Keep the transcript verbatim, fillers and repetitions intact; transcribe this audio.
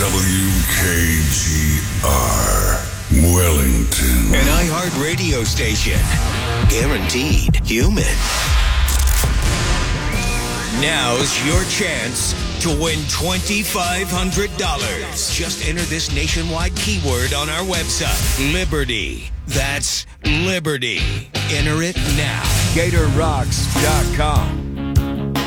W K G R, Wellington. An iHeart radio station. Guaranteed human. Now's your chance to win twenty-five hundred dollars. Just enter this nationwide keyword on our website, Liberty. That's Liberty. Enter it now. Gator Rocks dot com.